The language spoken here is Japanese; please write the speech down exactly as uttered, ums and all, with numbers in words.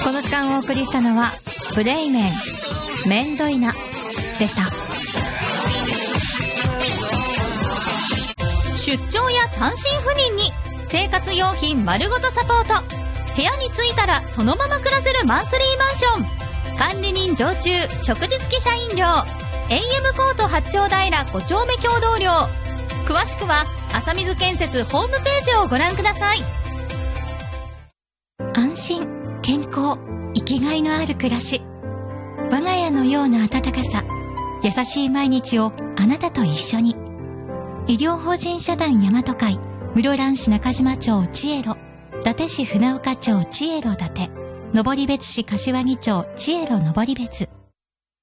この時間をお送りしたのはブレイメンメンドイナでした。出張や単身赴任に生活用品丸ごとサポート。部屋に着いたらそのまま暮らせるマンスリーマンション。管理人常駐、食事付き社員寮。 エーエム コート八丁平ご丁目共同寮。詳しくは浅水建設ホームページをご覧ください。安心、健康、生きがいのある暮らし。我が家のような温かさ、優しい毎日をあなたと一緒に。医療法人社団大和会室蘭市中島町千恵路、伊達市船岡町千恵路伊達、登別市柏木町千恵路登別。